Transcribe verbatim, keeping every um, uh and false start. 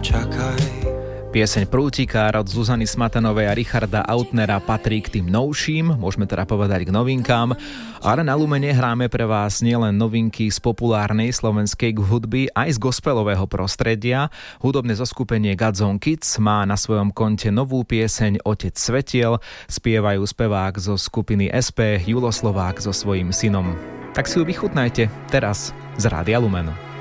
čakaj. Pieseň Prútikár od Zuzany Smatanovej a Richarda Autnera patrí k tým novším, môžeme teda povedať k novinkám, ale na Lumene hráme pre vás nielen novinky z populárnej slovenskej hudby, aj z gospelového prostredia. Hudobné zoskupenie Godzone Kids má na svojom konte novú pieseň Otec svetiel, spievajú spevák zo skupiny es pé Julo Slovák so svojím synom. Tak si ju vychutnajte teraz z Rádia Lumen.